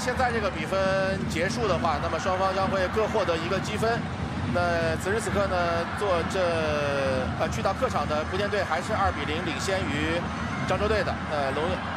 现在这个比分结束的话，那么双方将会各获得1个积分。那此时此刻呢，去到客场的莆田队还是2比0领先于漳州队的。